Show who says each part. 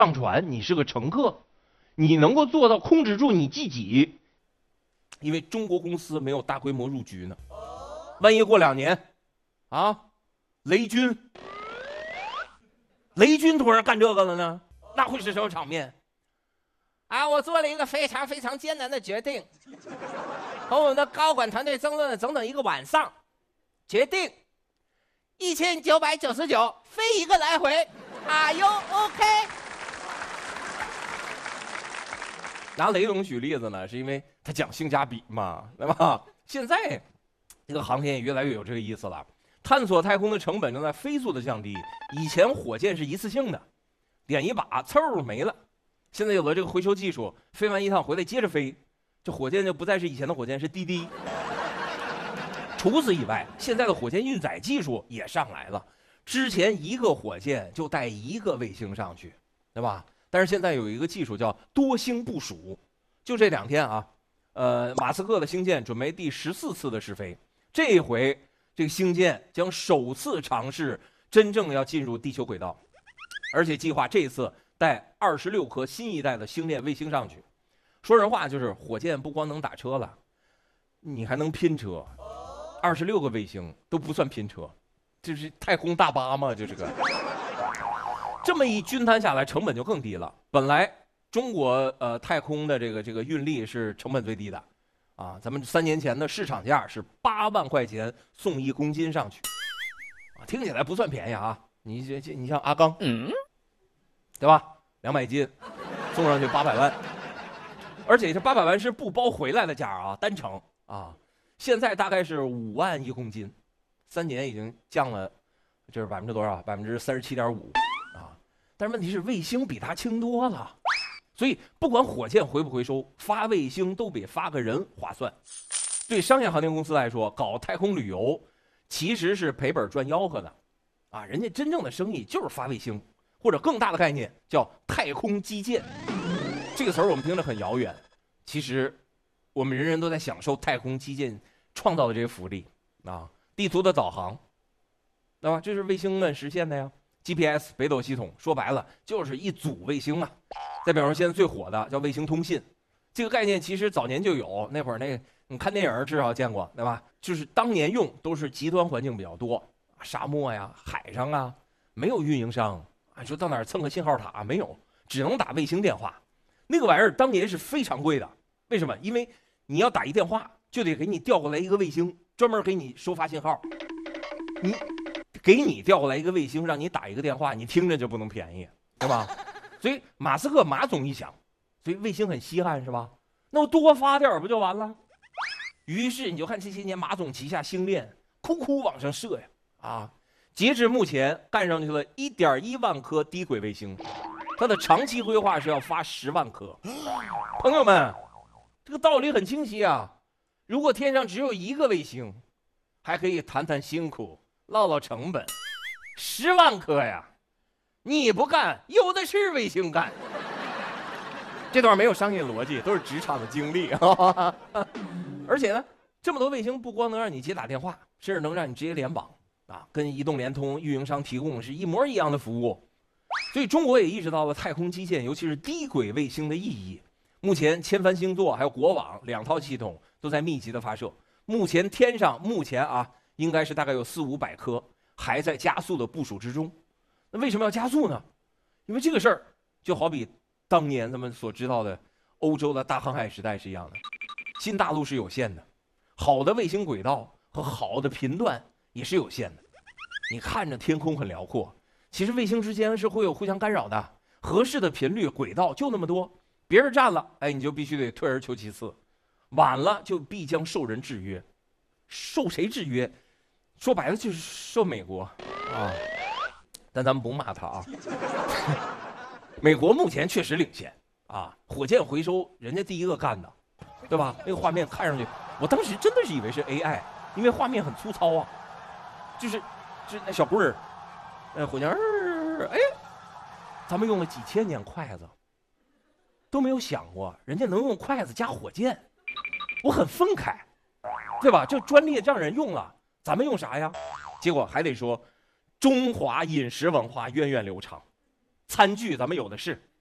Speaker 1: 上船，你是个乘客，你能够做到控制住你自己，因为中国公司没有大规模入局呢。万一过2年，啊，雷军突然干这个了呢，那会是什么场面？啊，我做了一个非常非常艰难的决定，和我们的高管团队争论了整整1个晚上，决定1999飞1个来回。Are you OK？ 拿雷总举例子呢，是因为他讲性价比嘛，对吧？现在这个航天也越来越有这个意思了，探索太空的成本正在飞速的降低。以前火箭是一次性的，点一把嗖没了，现在有了这个回收技术，飞完一趟回来接着飞，这火箭就不再是以前的火箭，是滴滴。除此以外，现在的火箭运载技术也上来了。之前1个火箭就带1个卫星上去，对吧？但是现在有一个技术叫多星部署，就这2天啊，马斯克的星舰准备第14次的试飞，这一回这个星舰将首次尝试真正要进入地球轨道，而且计划这次带26颗新一代的星链卫星上去。说人话，就是火箭不光能打车了，你还能拼车，26个卫星都不算拼车。这是太空大巴吗？这是个，这么一均摊下来，成本就更低了。本来中国太空的这个运力是成本最低的，啊，咱们3年前的市场价是8万块钱送1公斤上去，啊，听起来不算便宜啊。你像阿刚，对吧？200斤送上去800万，而且这800万是不包回来的价啊，单程啊。现在大概是5万1公斤。3年已经降了，这是多少？37.5%啊！但是问题是卫星比它轻多了，所以不管火箭回不回收，发卫星都比发个人划算。对商业航天公司来说，搞太空旅游其实是赔本赚吆喝的，啊，人家真正的生意就是发卫星，或者更大的概念叫太空基建。这个词儿我们听着很遥远，其实我们人人都在享受太空基建创造的这些福利啊。地图的导航，对吧？这是卫星们实现的呀。GPS 北斗系统说白了就是一组卫星啊。再比方说现在最火的叫卫星通信，这个概念其实早年就有，那会儿你看电影至少见过，对吧？就是当年用都是极端环境比较多，沙漠呀、海上啊，没有运营商，你说到哪儿蹭个信号塔没有，只能打卫星电话。那个玩意儿当年是非常贵的，为什么？因为你要打一电话，就得给你调过来一个卫星。专门给你收发信号，给你调过来一个卫星，让你打一个电话，你听着就不能便宜，对吧？所以马总一想，所以卫星很稀罕是吧？那我多发点不就完了？于是你就看这些年马总旗下星链哭往上射呀，啊，截至目前干上去了1.1万颗低轨卫星，它的长期规划是要发10万颗。朋友们，这个道理很清晰啊。如果天上只有1个卫星，还可以谈谈辛苦，唠唠成本，10万颗呀，你不干，有的是卫星干。这段没有商业逻辑，都是职场的经历。而且呢，这么多卫星不光能让你接打电话，甚至能让你直接联网啊，跟移动、联通运营商提供是一模一样的服务。所以中国也意识到了太空基建，尤其是低轨卫星的意义。目前千帆星座还有国网2套系统都在密集的发射，天上应该是大概有400-500颗，还在加速的部署之中。那为什么要加速呢？因为这个事儿就好比当年咱们所知道的欧洲的大航海时代是一样的，新大陆是有限的，好的卫星轨道和好的频段也是有限的。你看着天空很辽阔，其实卫星之间是会有互相干扰的，合适的频率轨道就那么多。别人占了，你就必须得退而求其次，晚了就必将受人制约。受谁制约？说白了就是受美国啊。但咱们不骂他啊。美国目前确实领先啊，火箭回收人家第一个干的，对吧？那个画面看上去，我当时真的是以为是 AI， 因为画面很粗糙啊，就是那小棍儿，火箭咱们用了几千年筷子。都没有想过人家能用筷子加火箭，我很愤慨，对吧？这专利让人用了，咱们用啥呀？结果还得说中华饮食文化源远流长， 餐具咱们有的是，